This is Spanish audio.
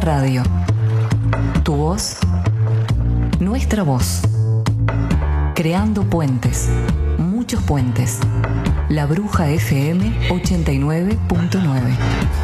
Radio. Tu voz, nuestra voz. Creando puentes, muchos puentes. La Bruja FM 89.9.